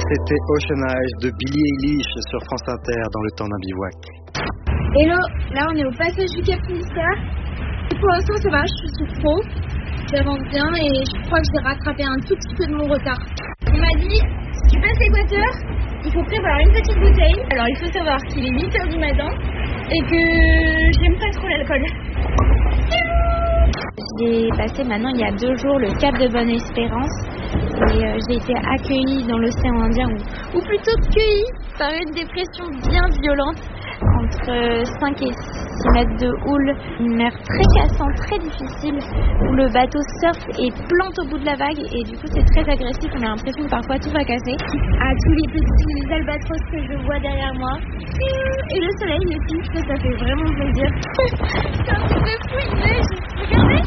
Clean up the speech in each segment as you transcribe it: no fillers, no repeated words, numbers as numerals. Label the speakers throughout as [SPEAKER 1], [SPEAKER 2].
[SPEAKER 1] C'était Ocean Eyes de Billie Eilish sur France Inter dans le temps d'un bivouac.
[SPEAKER 2] Hello, là on est au passage du Cap Finistère. Pour l'instant ça va, je suis sous pro, j'avance bien et je crois que j'ai rattrapé un tout petit peu de mon retard. On m'a dit, si tu passes l'équateur, il faut prévoir une petite bouteille. Alors il faut savoir qu'il est 8h du matin et que j'aime pas trop l'alcool.
[SPEAKER 3] J'ai passé maintenant il y a 2 jours le Cap de Bonne-Espérance et j'ai été accueillie dans l'océan Indien ou plutôt cueillie par une dépression bien violente entre 5 et 6 mètres de houle, une mer très cassante, très difficile où le bateau surfe et plante au bout de la vague et du coup c'est très agressif, on a l'impression que parfois tout va casser. À tous les petits albatros que je vois derrière moi et le soleil aussi, ça fait vraiment plaisir. C'est un petit peu fou, il neige, regardez.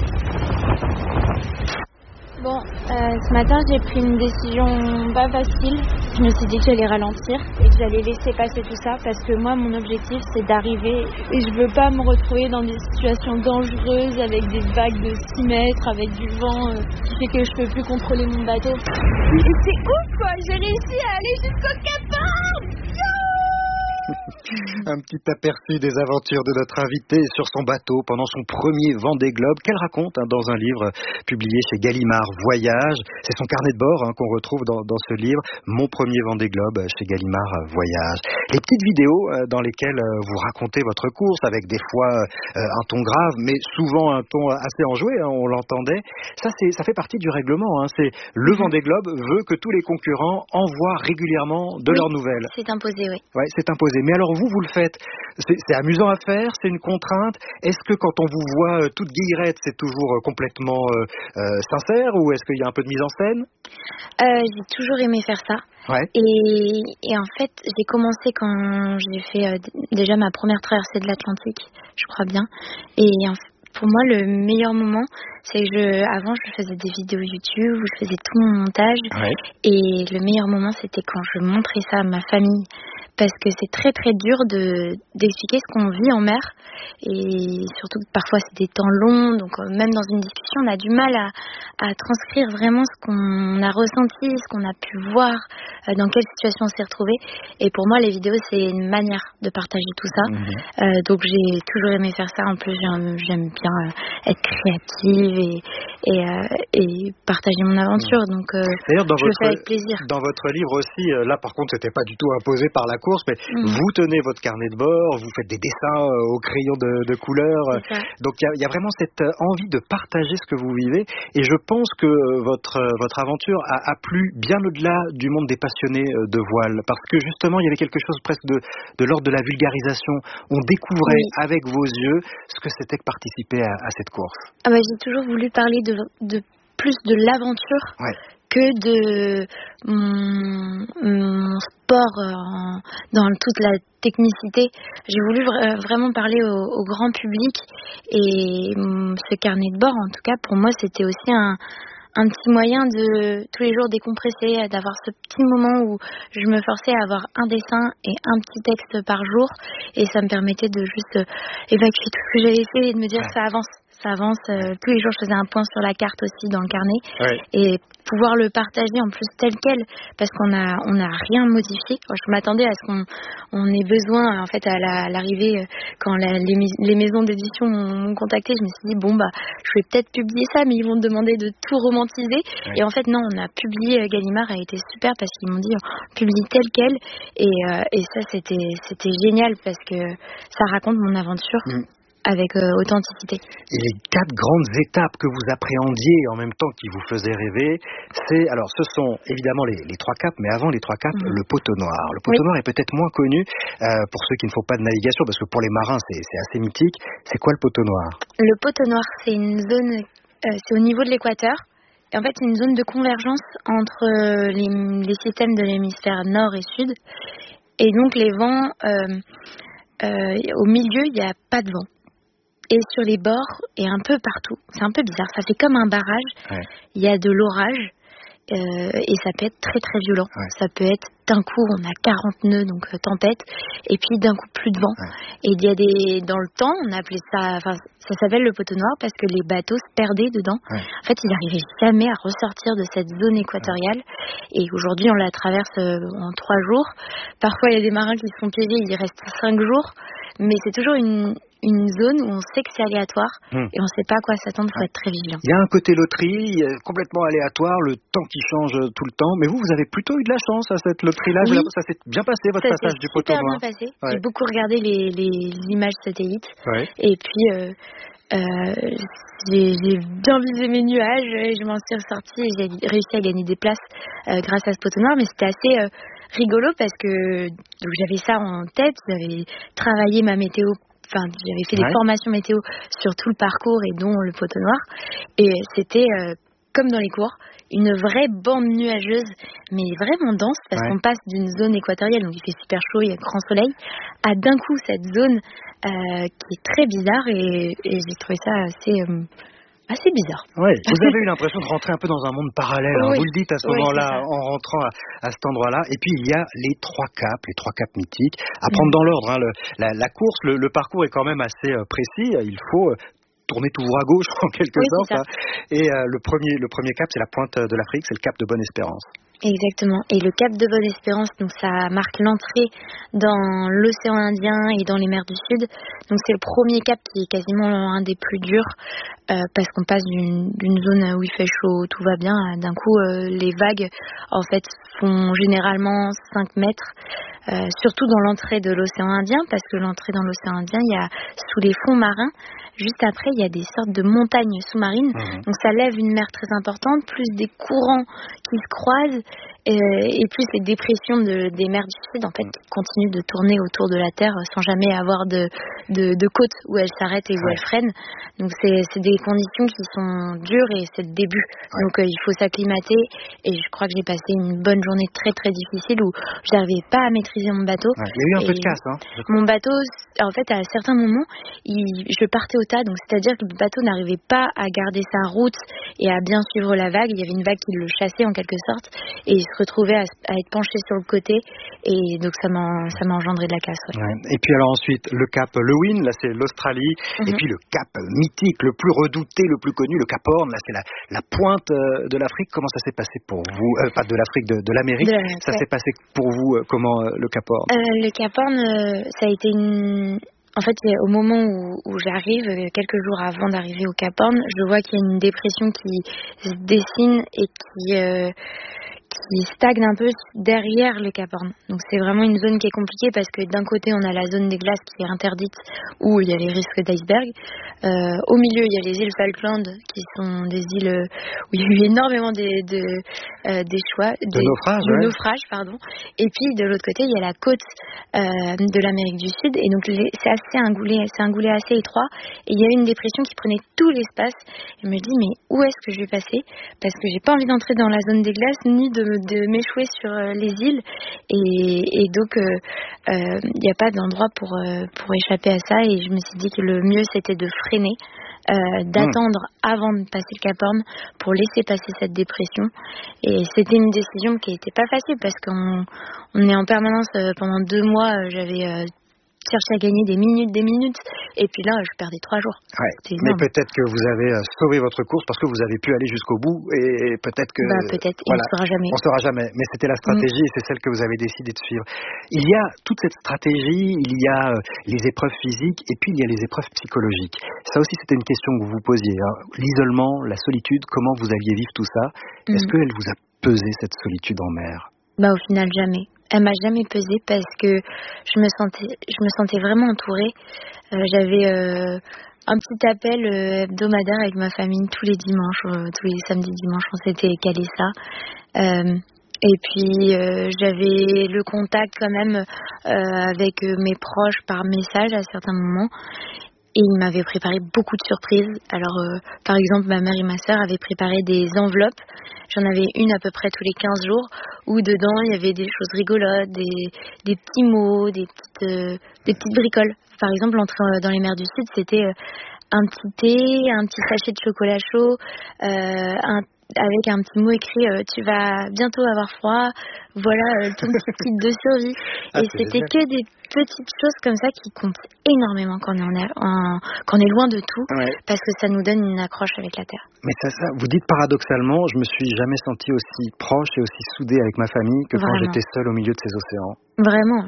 [SPEAKER 3] Bon, ce matin j'ai pris une décision pas facile. Je me suis dit que j'allais ralentir et que j'allais laisser passer tout ça parce que moi mon objectif c'est d'arriver et je veux pas me retrouver dans des situations dangereuses avec des vagues de 6 mètres, avec du vent qui fait que je peux plus contrôler mon bateau. Et c'est ouf quoi, j'ai réussi à aller jusqu'au Cap Horn.
[SPEAKER 1] Un petit aperçu des aventures de notre invité sur son bateau pendant son premier Vendée Globe qu'elle raconte dans un livre publié chez Gallimard, Voyage. C'est son carnet de bord qu'on retrouve dans ce livre, Mon premier Vendée Globe chez Gallimard, Voyage. Les petites vidéos dans lesquelles vous racontez votre course avec des fois un ton grave, mais souvent un ton assez enjoué, on l'entendait. Ça fait partie du règlement. C'est le Vendée Globe veut que tous les concurrents envoient régulièrement de leurs nouvelles.
[SPEAKER 3] C'est imposé, oui.
[SPEAKER 1] Ouais, c'est imposé. Mais alors vous le faites. C'est amusant à faire, c'est une contrainte. Est-ce que quand on vous voit toute guillerette, c'est toujours complètement sincère ou est-ce qu'il y a un peu de mise en scène ?
[SPEAKER 3] J'ai toujours aimé faire ça.
[SPEAKER 1] Ouais.
[SPEAKER 3] Et en fait, j'ai commencé quand j'ai fait déjà ma première traversée de l'Atlantique, je crois bien. Et pour moi, le meilleur moment, c'est que avant, je faisais des vidéos YouTube où je faisais tout mon montage.
[SPEAKER 1] Ouais.
[SPEAKER 3] Et le meilleur moment, c'était quand je montrais ça à ma famille. Parce que c'est très très dur d'expliquer ce qu'on vit en mer et surtout que parfois c'est des temps longs, donc même dans une discussion on a du mal à transcrire vraiment ce qu'on a ressenti, ce qu'on a pu voir, dans quelle situation on s'est retrouvé. Et pour moi les vidéos c'est une manière de partager tout ça. Donc j'ai toujours aimé faire ça. En plus j'aime bien être créative et partager mon aventure. Donc
[SPEAKER 1] d'ailleurs,
[SPEAKER 3] je le fais avec plaisir.
[SPEAKER 1] Dans votre livre aussi, là par contre c'était pas du tout imposé par la course, mais vous tenez votre carnet de bord, vous faites des dessins au crayon de couleur. Donc il y a vraiment cette envie de partager ce que vous vivez. Et je pense que votre aventure a plu bien au-delà du monde des passionnés de voile, parce que justement il y avait quelque chose presque de l'ordre de la vulgarisation. On découvrait avec vos yeux ce que c'était que participer à cette course.
[SPEAKER 3] J'ai toujours voulu parler de plus de l'aventure. Ouais. Que de mon sport dans toute la technicité. J'ai voulu vraiment parler au grand public et ce carnet de bord, en tout cas, pour moi, c'était aussi un petit moyen de tous les jours décompresser, d'avoir ce petit moment où je me forçais à avoir un dessin et un petit texte par jour et ça me permettait de juste évacuer tout ce que j'avais fait et de me dire ça avance. Tous les jours je faisais un point sur la carte aussi dans le carnet et pouvoir le partager en plus tel quel parce qu'on a rien modifié. Je m'attendais à ce qu'on ait besoin en fait à l'arrivée quand les maisons d'édition m'ont contacté, je me suis dit je vais peut-être publier ça mais ils vont me demander de tout romantiser et en fait non, on a publié. Gallimard a été super parce qu'ils m'ont dit publie tel quel et ça c'était génial parce que ça raconte mon aventure. Avec authenticité.
[SPEAKER 1] Et les 4 grandes étapes que vous appréhendiez en même temps qui vous faisaient rêver, ce sont évidemment les 3 caps, mais avant les 3 caps, le poteau noir. Le poteau noir est peut-être moins connu pour ceux qui ne font pas de navigation, parce que pour les marins, c'est assez mythique. C'est quoi le poteau noir ?
[SPEAKER 3] Le poteau noir, c'est une zone, c'est au niveau de l'équateur. Et en fait, c'est une zone de convergence entre les systèmes de l'hémisphère nord et sud. Et donc, les vents, au milieu, il n'y a pas de vent. Et sur les bords et un peu partout. C'est un peu bizarre. Ça fait comme un barrage. Il y a de l'orage et ça peut être très très violent. Ça peut être d'un coup on a 40 nœuds, donc tempête, et puis d'un coup plus de vent. Et il y a dans le temps on appelait ça, ça s'appelle le poteau noir parce que les bateaux se perdaient dedans. En fait, ils n'arrivaient jamais à ressortir de cette zone équatoriale. Et aujourd'hui on la traverse en 3 jours. Parfois il y a des marins qui se font piéger, il reste 5 jours, mais c'est toujours une zone où on sait que c'est aléatoire et on ne sait pas à quoi s'attendre, il faut être très vigilant.
[SPEAKER 1] Il y a un côté loterie, complètement aléatoire, le temps qui change tout le temps, mais vous avez plutôt eu de la chance à cette loterie-là.
[SPEAKER 3] Oui.
[SPEAKER 1] Ça s'est bien passé, votre passage du poteau noir.
[SPEAKER 3] Ça s'est super bien passé. J'ai beaucoup regardé les images satellites et puis j'ai bien visé mes nuages et je m'en suis ressortie et j'ai réussi à gagner des places grâce à ce poteau noir, mais c'était assez rigolo parce que donc, j'avais ça en tête, j'avais travaillé ma météo. J'avais fait des formations météo sur tout le parcours et dont le poteau noir. Et c'était, comme dans les cours, une vraie bande nuageuse, mais vraiment dense, parce qu'on passe d'une zone équatoriale, donc il fait super chaud, il y a grand soleil, à d'un coup cette zone qui est très bizarre et j'ai trouvé ça assez bizarre.
[SPEAKER 1] Oui, vous avez eu l'impression de rentrer un peu dans un monde parallèle, vous le dites à ce moment-là en rentrant à cet endroit-là. Et puis il y a les 3 caps mythiques. À prendre dans l'ordre, la course, le parcours est quand même assez précis. Il faut tourner toujours à gauche en quelque sorte. Et le premier cap, c'est la pointe de l'Afrique, c'est le cap de Bonne-Espérance.
[SPEAKER 3] Exactement. Et le cap de Bonne-Espérance, donc ça marque l'entrée dans l'océan Indien et dans les mers du Sud. Donc c'est le premier cap qui est quasiment un des plus durs parce qu'on passe d'une zone où il fait chaud, tout va bien. D'un coup, les vagues en fait font généralement 5 mètres. Surtout dans l'entrée de l'océan Indien, parce que l'entrée dans l'océan Indien, il y a sous les fonds marins, juste après, il y a des sortes de montagnes sous-marines. Donc ça lève une mer très importante, plus des courants qui se croisent, et plus les dépressions des mers du Sud, en fait, qui continuent de tourner autour de la Terre sans jamais avoir de côte où elles s'arrêtent et où elles freinent. Donc c'est des conditions qui sont dures et c'est le début. Donc il faut s'acclimater, et je crois que j'ai passé une bonne journée très très difficile où j'arrivais pas à maîtriser mon bateau.
[SPEAKER 1] Il y a eu un peu de casse.
[SPEAKER 3] Mon bateau, en fait, à certains moments, je partais au tas, donc c'est-à-dire que le bateau n'arrivait pas à garder sa route et à bien suivre la vague. Il y avait une vague qui le chassait en quelque sorte, et il se retrouvait à être penché sur le côté, et donc ça m'a engendré de la casse.
[SPEAKER 1] Et puis alors ensuite, le cap Lewin, là c'est l'Australie, et puis le cap mythique, le plus redouté, le plus connu, le cap Horn, là c'est la pointe de l'Afrique. Comment ça s'est passé pour vous? Pas de l'Afrique, de l'Amérique. Ça s'est passé pour vous comment le cap Horn?
[SPEAKER 3] Le cap Horn, ça a été en fait, au moment où j'arrive, quelques jours avant d'arriver au Cap Horn, je vois qu'il y a une dépression qui se dessine et qui stagne un peu derrière le Cap Horn. Donc c'est vraiment une zone qui est compliquée parce que d'un côté on a la zone des glaces qui est interdite où il y a les risques d'iceberg. Au milieu il y a les îles Falkland qui sont des îles où il y a eu énormément naufrages, pardon. Et puis de l'autre côté il y a la côte de l'Amérique du Sud, et donc c'est un goulet assez étroit, et il y a une dépression qui prenait tout l'espace. Et je me dis mais où est-ce que je vais passer, parce que j'ai pas envie d'entrer dans la zone des glaces ni de m'échouer sur les îles, et donc il n'y a pas d'endroit pour échapper à ça, et je me suis dit que le mieux c'était de freiner, d'attendre avant de passer le Cap Horn pour laisser passer cette dépression. Et c'était une décision qui n'était pas facile parce qu'on est en permanence pendant 2 mois, j'avais cherché à gagner des minutes, et puis là je perdais 3 jours.
[SPEAKER 1] Mais peut-être que vous avez sauvé votre course parce que vous avez pu aller jusqu'au bout, et peut-être que
[SPEAKER 3] peut-être, on ne saura jamais,
[SPEAKER 1] mais c'était la stratégie et c'est celle que vous avez décidé de suivre. Il y a toute cette stratégie, il y a les épreuves physiques, et puis il y a les épreuves psychologiques. Ça aussi c'était une question que vous vous posiez, l'isolement, la solitude, comment vous alliez vivre tout ça? Est-ce qu'elle vous a pesé, cette solitude en mer?
[SPEAKER 3] Au final jamais. Elle m'a jamais pesée parce que je me sentais vraiment entourée. J'avais un petit appel hebdomadaire avec ma famille tous les dimanches, tous les samedis dimanches, on s'était calé ça. Et puis j'avais le contact quand même avec mes proches par message à certains moments. Et ils m'avaient préparé beaucoup de surprises. Alors, par exemple, ma mère et ma sœur avaient préparé des enveloppes. J'en avais une à peu près tous les 15 jours, où dedans, il y avait des choses rigolotes, des petits mots, des petites bricoles. Par exemple, l'entrée dans les mers du Sud, c'était un petit thé, un petit sachet de chocolat chaud, un avec un petit mot écrit tu vas bientôt avoir froid, voilà ton petit kit de survie. Et c'était
[SPEAKER 1] génial.
[SPEAKER 3] que des petites choses comme ça qui comptent énormément quand on est loin de tout, parce que ça nous donne une accroche avec la terre.
[SPEAKER 1] Mais ça, vous dites paradoxalement, je me suis jamais senti aussi proche et aussi soudée avec ma famille que quand j'étais seule au milieu de ces océans.
[SPEAKER 3] Vraiment,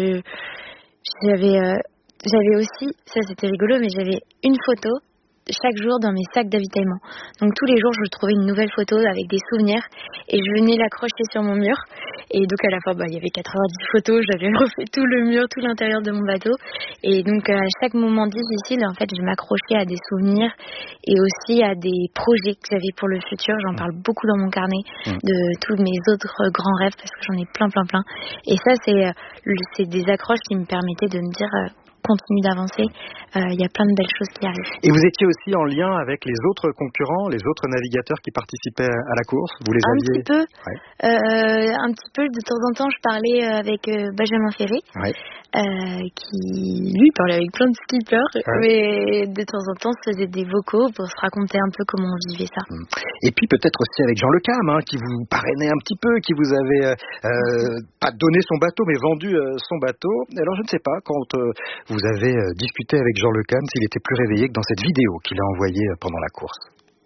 [SPEAKER 3] j'avais aussi, ça c'était rigolo, mais j'avais une photo chaque jour dans mes sacs d'avitaillement. Donc tous les jours, je trouvais une nouvelle photo avec des souvenirs et je venais l'accrocher sur mon mur. Et donc à la fin, il y avait 90 photos, j'avais refait tout le mur, tout l'intérieur de mon bateau. Et donc à chaque moment difficile, en fait, je m'accrochais à des souvenirs et aussi à des projets que j'avais pour le futur. J'en parle beaucoup dans mon carnet de tous mes autres grands rêves parce que j'en ai plein. Et ça, c'est des accroches qui me permettaient de me dire continue d'avancer, il y a plein de belles choses qui arrivent.
[SPEAKER 1] Et vous étiez aussi en lien avec les autres concurrents, les autres navigateurs qui participaient à la course? Vous les aviez...
[SPEAKER 3] Un petit peu, de temps en temps, je parlais avec Benjamin Ferré, qui, lui, parlait avec plein de skippers, mais de temps en temps, se faisait des vocaux pour se raconter un peu comment on vivait ça.
[SPEAKER 1] Et puis peut-être aussi avec Jean Le Cam, qui vous parrainait un petit peu, qui vous avait pas donné son bateau, mais vendu son bateau. Alors je ne sais pas, quand vous avez discuté avec Jean Le Cam, s'il était plus réveillé que dans cette vidéo qu'il a envoyée pendant la course.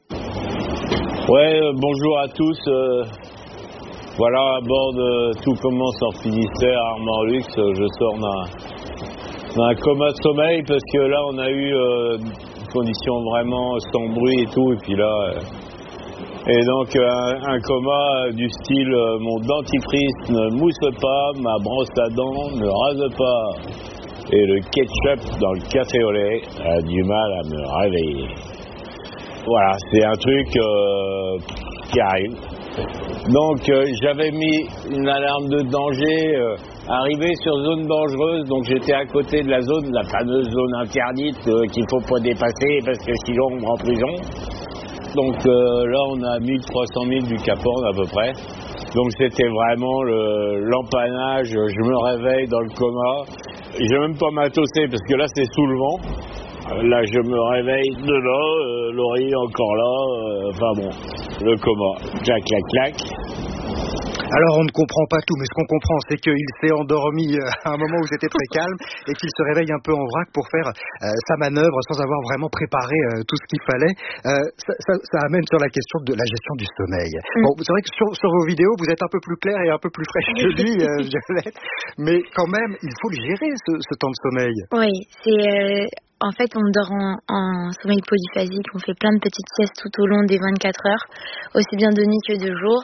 [SPEAKER 4] Bonjour à tous. Voilà, à bord Tout commence en Finistère, Armor Luxe. Je sors d'un coma de sommeil parce que là, on a eu des conditions vraiment sans bruit et tout. Et puis là, et donc un coma du style mon dentifrice ne mousse pas, ma brosse à dents ne rase pas. Et le ketchup dans le café au lait a du mal à me réveiller. Voilà, c'est un truc qui arrive. Donc j'avais mis une alarme de danger, arrivé sur zone dangereuse, donc j'étais à côté de la fameuse zone interdite qu'il ne faut pas dépasser parce que sinon on va en prison. Donc là on a 1300 000 du Cap Horn à peu près. Donc c'était vraiment l'empannage, je me réveille dans le coma. J'ai même pas matossé parce que là c'est sous le vent. Là je me réveille de là, l'oreiller encore là, enfin bon, le coma, clac clac clac.
[SPEAKER 1] Alors on ne comprend pas tout, mais ce qu'on comprend c'est qu'il s'est endormi à un moment où c'était très calme et qu'il se réveille un peu en vrac pour faire sa manœuvre sans avoir vraiment préparé tout ce qu'il fallait. Ça amène sur la question de la gestion du sommeil. Bon, c'est vrai que sur vos vidéos vous êtes un peu plus clair et un peu plus fraîche que lui, Violette, mais quand même il faut le gérer ce temps de sommeil.
[SPEAKER 3] Oui, c'est... En fait, on dort en sommeil polyphasique, on fait plein de petites siestes tout au long des 24 heures, aussi bien de nuit que de jour.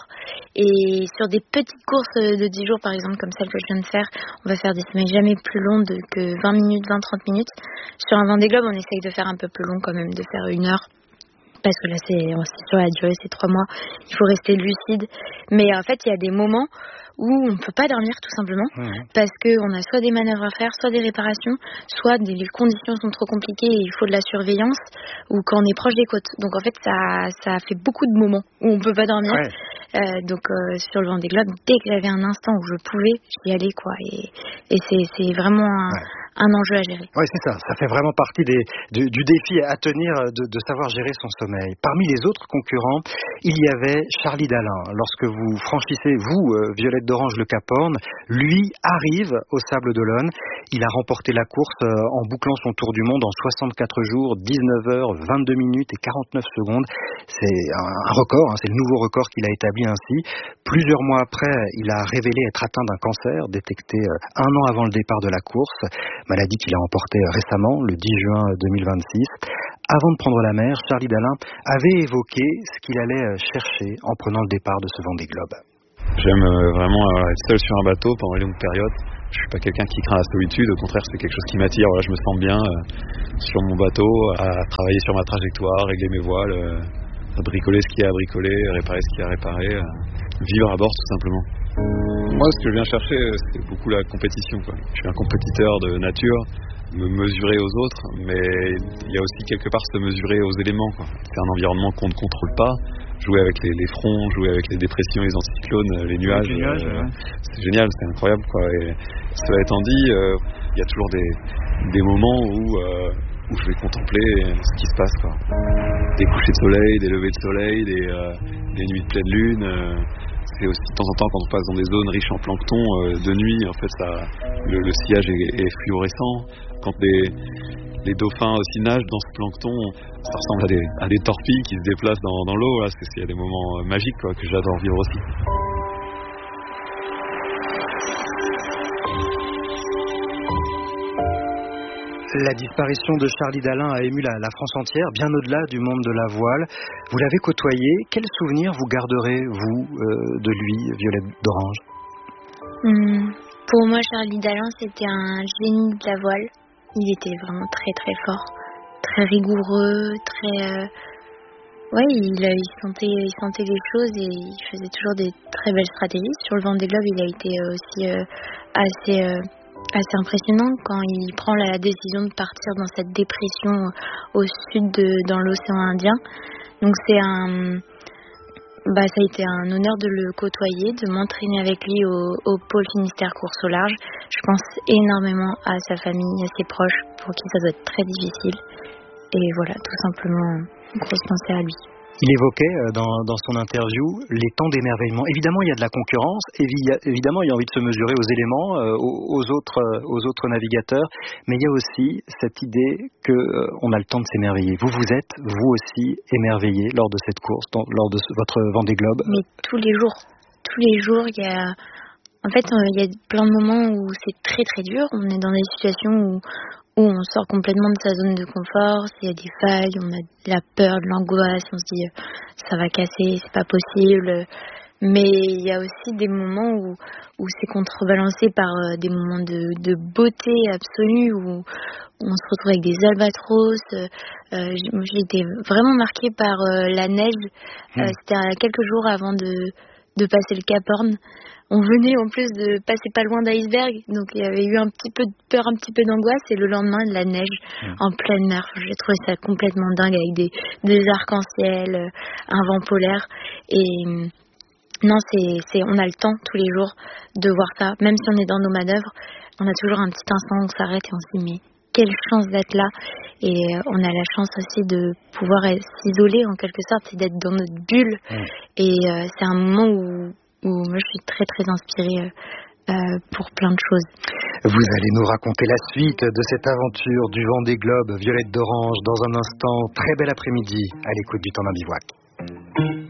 [SPEAKER 3] Et sur des petites courses de 10 jours, par exemple, comme celle que je viens de faire, on va faire des sommeils jamais plus longs que 20 minutes, 20-30 minutes. Sur un Vendée Globe, on essaye de faire un peu plus long quand même, de faire 1 heure. Parce que là, sur la durée, c'est 3 mois. Il faut rester lucide. Mais en fait, il y a des moments où on ne peut pas dormir tout simplement parce qu'on a soit des manœuvres à faire, soit des réparations, soit les conditions sont trop compliquées et il faut de la surveillance, ou quand on est proche des côtes. Donc en fait, ça fait beaucoup de moments où on ne peut pas dormir. Donc sur le Vendée Globe, dès que j'avais un instant où je pouvais, j'y allais quoi. Et c'est vraiment un enjeu à gérer.
[SPEAKER 1] Oui, c'est ça. Ça fait vraiment partie du défi à tenir de savoir gérer son sommeil. Parmi les autres concurrents, il y avait Charlie Dalin. Lorsque vous franchissez, Violette d'Orange, le Cap Horn, lui arrive au Sable d'Olonne. Il a remporté la course en bouclant son tour du monde en 64 jours, 19 heures, 22 minutes et 49 secondes. C'est un record, c'est le nouveau record qu'il a établi ainsi. Plusieurs mois après, il a révélé être atteint d'un cancer, détecté 1 an avant le départ de la course. Maladie qu'il a emportée récemment, le 10 juin 2026. Avant de prendre la mer, Charlie Dalin avait évoqué ce qu'il allait chercher en prenant le départ de ce Vendée Globe.
[SPEAKER 5] J'aime vraiment être seul sur un bateau pendant une longue période. Je suis pas quelqu'un qui craint la solitude, au contraire c'est quelque chose qui m'attire. Voilà, je me sens bien sur mon bateau, à travailler sur ma trajectoire, régler mes voiles, à bricoler ce qu'il y a à bricoler, réparer ce qu'il y a à réparer, vivre à bord tout simplement. Moi ce que je viens chercher c'est beaucoup la compétition, quoi. Je suis un compétiteur de nature, me mesurer aux autres, mais il y a aussi quelque part se mesurer aux éléments, quoi. C'est un environnement qu'on ne contrôle pas. Jouer avec les fronts, jouer avec les dépressions, les anticyclones, les nuages, c'est génial, c'est incroyable, quoi. Et cela étant dit, il y a toujours des moments où je vais contempler ce qui se passe, quoi. des couchers de soleil, des levées de soleil, des nuits de pleine lune. C'est aussi de temps en temps quand on passe dans des zones riches en plancton, de nuit en fait le sillage est fluorescent. Quand les dauphins aussi nagent dans ce plancton, ça ressemble à des torpilles qui se déplacent dans l'eau. Là, il y a des moments magiques quoi, que j'adore vivre aussi.
[SPEAKER 1] La disparition de Charlie Dalin a ému la France entière, bien au-delà du monde de la voile. Vous l'avez côtoyé. Quel souvenir vous garderez, vous, de lui, Violette d'Orange ?
[SPEAKER 3] Pour moi, Charlie Dalin, c'était un génie de la voile. Il était vraiment très très fort, très rigoureux, très... il sentait les choses et il faisait toujours des très belles stratégies. Sur le Vendée Globe, il a été aussi assez impressionnant quand il prend la décision de partir dans cette dépression au sud dans l'océan Indien. Donc ça a été un honneur de le côtoyer, de m'entraîner avec lui au pôle Finistère course au large. Je pense énormément à sa famille, à ses proches, pour qui ça doit être très difficile. Et voilà, tout simplement, une grosse pensée à lui.
[SPEAKER 1] Il évoquait dans son interview les temps d'émerveillement. Évidemment, il y a de la concurrence. Évidemment, il y a envie de se mesurer aux éléments, aux autres navigateurs. Mais il y a aussi cette idée qu'on a le temps de s'émerveiller. Vous êtes, vous aussi, émerveillé lors de cette course, lors de votre Vendée Globe.
[SPEAKER 3] Mais tous les jours, il y a... En fait, il y a plein de moments où c'est très très dur. On est dans des situations où on sort complètement de sa zone de confort, s'il y a des failles, on a de la peur, de l'angoisse, on se dit ça va casser, c'est pas possible. Mais il y a aussi des moments où c'est contrebalancé par des moments de beauté absolue, où on se retrouve avec des albatros. J'ai été vraiment marquée par la neige. C'était quelques jours avant de passer le Cap Horn. On venait en plus de passer pas loin d'iceberg, donc il y avait eu un petit peu de peur, un petit peu d'angoisse, et le lendemain de la neige en pleine mer. J'ai trouvé ça complètement dingue avec des arcs-en-ciel, un vent polaire. Et non, on a le temps tous les jours de voir ça. Même si on est dans nos manœuvres, on a toujours un petit instant où on s'arrête et on se dit mais quelle chance d'être là. Et on a la chance aussi de pouvoir s'isoler en quelque sorte, c'est d'être dans notre bulle. Et c'est un moment où moi je suis très très inspirée pour plein de choses.
[SPEAKER 1] Vous allez nous raconter la suite de cette aventure du Vendée Globe, Violette d'Orange, dans un instant. Très bel après-midi à l'écoute du Temps d'un bivouac.